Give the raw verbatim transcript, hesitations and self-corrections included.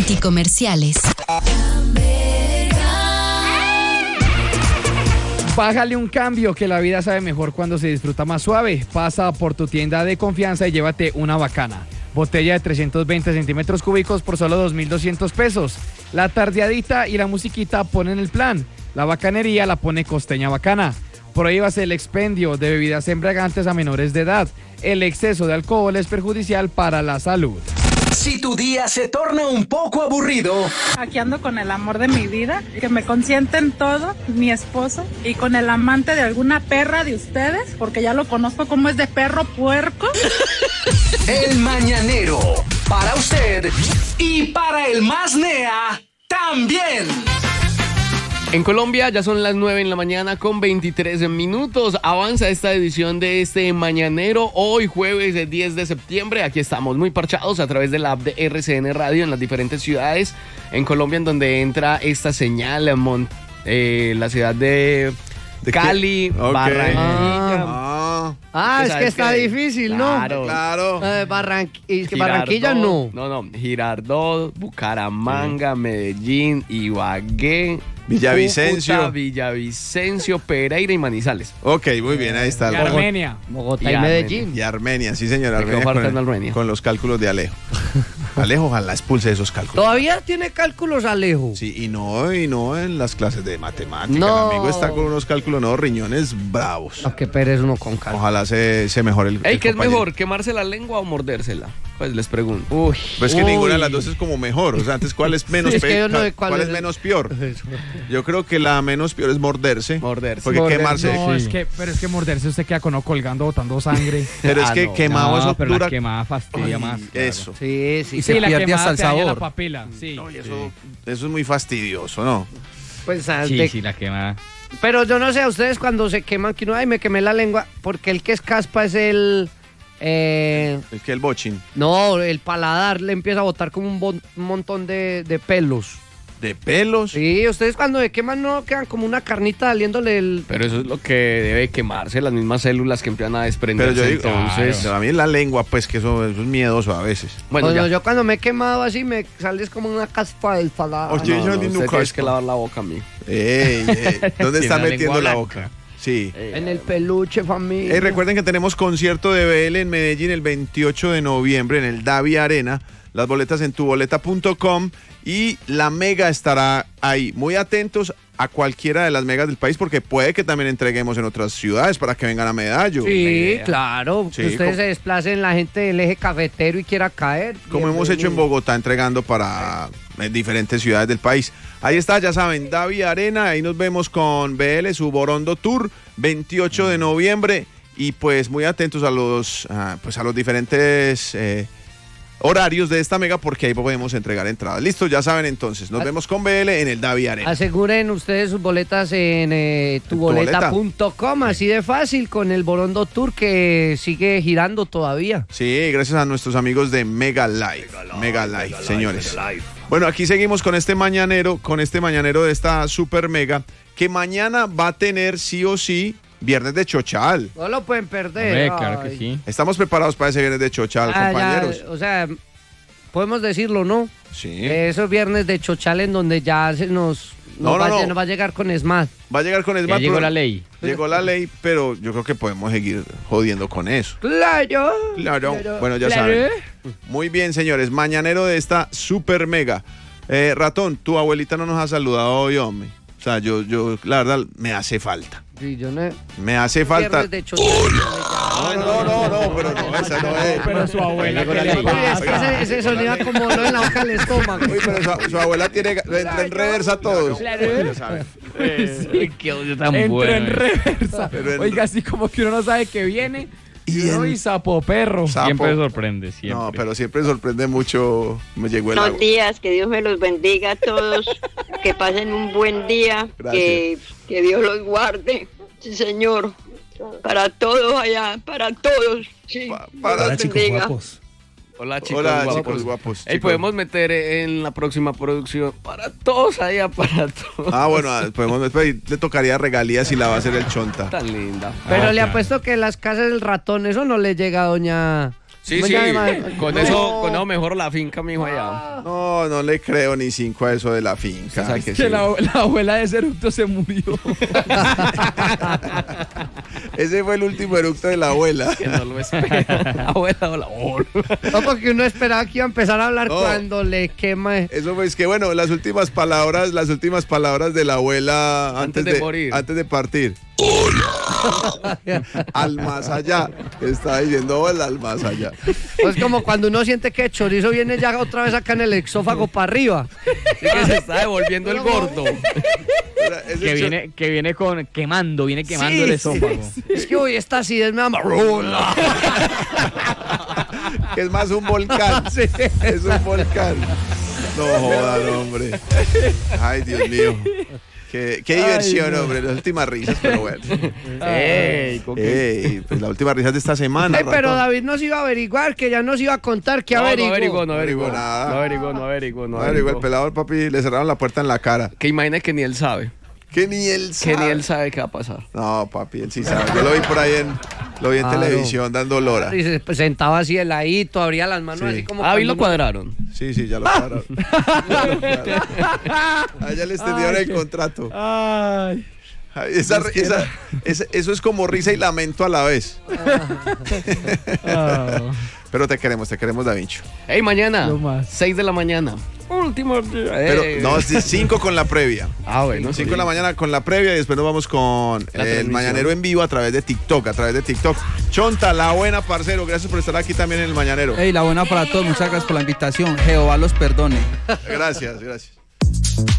Anticomerciales. Bájale un cambio, que la vida sabe mejor cuando se disfruta más suave. Pasa por tu tienda de confianza y llévate una bacana. Botella de trescientos veinte centímetros cúbicos por solo dos mil doscientos pesos. La tardeadita y la musiquita ponen el plan. La bacanería la pone Costeña Bacana. Prohíbase el expendio de bebidas embriagantes a menores de edad. El exceso de alcohol es perjudicial para la salud. Si tu día se torna un poco aburrido. Aquí ando con el amor de mi vida, que me consiente en todo, mi esposo, y con el amante de alguna perra de ustedes, porque ya lo conozco como es de perro puerco. El Mañanero, para usted y para el más nea también. En Colombia ya son las nueve en la mañana con veintitrés minutos. Avanza esta edición de este Mañanero. Hoy jueves diez de septiembre. Aquí estamos muy parchados a través de la app de R C N Radio en las diferentes ciudades en Colombia en donde entra esta señal. Mon- eh, la ciudad de, ¿De Cali, okay. Barranquilla. Ah, ah es que está que, difícil, claro, ¿no? Claro. Eh, Barranqu- es que Barranquilla no. No, no. Girardot, Bucaramanga, sí. Medellín, Ibagué, Villavicencio. Cúcuta, Villavicencio, Pereira y Manizales. Ok, muy bien, ahí está. Y Armenia. Bogotá y, y Medellín. Y Armenia, sí señor, Armenia con, el, Armenia con los cálculos de Alejo. Alejo, ojalá expulse esos cálculos. ¿Todavía tiene cálculos Alejo? Sí, y no, y no en las clases de matemáticas. No. El amigo está con unos cálculos, no, riñones bravos. No, que pereza uno con cálculos. Ojalá se, se mejore el, Ey, el ¿qué es compañero. mejor, quemarse la lengua o mordérsela? Pues les pregunto. Uy. Pues que Uy. ninguna de las dos es como mejor. O sea, antes, ¿cuál es menos Sí, es que pe- yo no sé cuál, cuál es es- menos peor? Yo creo que la menos peor es morderse. Morderse. Porque Morder- quemarse. No, Sí. es que, pero es que morderse usted queda con uno colgando, botando sangre. Pero es Ah, que no. quemado No, eso pero dura. la quemada fastidia Ay, más. Eso. Sí, sí. Y se sí, la pierde quemada hasta el te daña la sabor. papila. Sí. No, y eso, eso es muy fastidioso, ¿no? Pues, ah, Sí, de- sí, la quemada. Pero yo no sé, a ustedes cuando se queman, que uno, ay, me quemé la lengua, porque el que es caspa es el... Eh, Es que el bochin. no, el paladar le empieza a botar como un, bon- un montón de, de pelos. De pelos. Sí, ustedes cuando se queman no quedan como una carnita saliéndole el... Pero eso es lo que debe quemarse, las mismas células que empiezan a Pero desprenderse. yo digo, entonces, pero a mí la lengua, pues que eso, eso es miedoso a veces. bueno, Bueno, ya. yo cuando me he quemado así me sales como una caspa del paladar. Oye, No, yo no, ni usted nunca- tienes que lavar la boca a mí. Ey, ey, ¿dónde está Tiene la metiendo lengua la blanca. boca? Sí. En el peluche, familia. Hey, recuerden que tenemos concierto de B L en Medellín el veintiocho de noviembre en el Davi Arena. Las boletas en tu boleta punto com y la mega estará ahí. Muy atentos a cualquiera de las megas del país porque puede que también entreguemos en otras ciudades para que vengan a Medallo. Sí, claro. Sí, que ustedes como- se desplacen la gente del eje cafetero y quiera caer. Como hemos hecho en bienvenido. Bogotá, entregando para eh, diferentes ciudades del país. Ahí está, ya saben, Davi Arena, ahí nos vemos con B L, su Borondo Tour, veintiocho de noviembre. Y pues muy atentos a los, ah, pues a los diferentes eh, horarios de esta mega porque ahí podemos entregar entradas. Listo, ya saben entonces. Nos Ah. vemos con B L en el Davi Arena. Aseguren ustedes sus boletas en eh, tu boleta punto com, así de fácil, con el Borondo Tour que sigue girando todavía. Sí, gracias a nuestros amigos de Mega Live. Mega Live, señores. Bueno, aquí seguimos con este mañanero, con este mañanero de esta super mega, que mañana va a tener sí o sí Viernes de Chochal. No lo pueden perder. Hombre, claro Ay. que sí. Estamos preparados para ese Viernes de Chochal, Ah, ya, compañeros. o sea, podemos decirlo, ¿no? Sí. Esos viernes de Chochal en donde ya se nos, No, nos, no, va, no. nos va a llegar con Smart. Va a llegar con el Ya llegó la ley. Llegó la ley, pero yo creo que podemos seguir jodiendo con eso. Claro. Claro. Bueno, ya Claro. saben. Muy bien, señores. Mañanero de esta super mega. Eh, Ratón, tu abuelita no nos ha saludado hoy, hombre. O sea, yo, yo, la verdad, me hace falta. Sí, yo no. Me hace falta. Viernes de Chochal. No, no, no, no, pero no, esa no es. Pero su abuela, Llegó ¿qué la le ley. Oye, es que pasa? ese, ese sonido como no en la boca del estómago. Uy, pero su, su abuela tiene, entra en reversa a todos. Ya saben. Sí. Qué odio tan Entró bueno. en reversa. Pero en- Oiga, así como que uno no sabe que viene. Y Y uno en- y sapo perro. Sapo. Siempre sorprende, siempre. No, pero siempre sorprende mucho. Me llegó el Buenos agua. días, que Dios me los bendiga a todos, que pasen un buen día, que, que Dios los guarde, sí señor, para todos allá, para todos, sí, Pa- Dios para- los bendiga. Hola, chicos Hola, guapos. chicos guapos. Ey, chicos. podemos meter en la próxima producción para todos allá, para todos. Ah, bueno, ah, podemos después le tocaría regalías y la va a hacer el chonta. Tan linda. Pero Ah, le claro. apuesto que las casas del ratón, eso no le llega a doña... Sí, sí, con eso, con eso mejor la finca, mijo, allá. No, no le creo ni cinco a eso de la finca. Que, que sí. la, la abuela de ese eructo se murió. Ese fue el último eructo de la abuela. Que no lo espera. Abuela o la abuela. No, porque uno esperaba que iba a empezar a hablar no. cuando le quema. Eso fue, es que bueno, las últimas palabras, las últimas palabras de la abuela antes, antes de, de morir. Antes de partir. ¡Hola! Al más allá. Está diciendo hola al más allá. Pues como cuando uno siente que el chorizo viene ya otra vez acá en el exófago para arriba. Así que se está devolviendo el gordo. Que viene, que viene con quemando, viene quemando sí, el esófago. Sí, sí. Es que hoy esta acidez me da que es más un volcán. Sí. Es un volcán. No jodan, hombre. Ay, Dios mío. Qué, qué diversión, Ay, no. hombre, las últimas risas, pero bueno. Ey, Ey, pues las últimas risas de esta semana. Ey, pero David nos iba a averiguar, que ya nos iba a contar que no, averiguó. No averiguó, no averiguó, nada. No averiguó, no averiguó, no averiguó. averiguó. El pelado, papi, le cerraron la puerta en la cara. Que imagina que ni él sabe. Que ni él sabe. Que ni él sabe qué va a pasar. No, papi, él sí sabe. Yo lo vi por ahí en, lo vi en claro. televisión dando lora. Y se sentaba así heladito, abría las manos sí. así como... Ah, ¿y lo cuadraron? Sí, sí, ya lo cuadraron. A ella le extendieron el contrato. Ay. Esa, esa, esa, eso es como risa y lamento a la vez. Oh. Pero te queremos, te queremos, Da Vinci. Ey, mañana, seis de la mañana. Último día. Pero no, cinco con la previa. Ah, bueno. cinco de la mañana con la previa y después nos vamos con la el Mañanero en vivo a través de TikTok, a través de TikTok. Chonta, la buena, parcero. Gracias por estar aquí también en el Mañanero. Ey, la buena para todos. Muchas gracias por la invitación. Jehová los perdone. Gracias, gracias.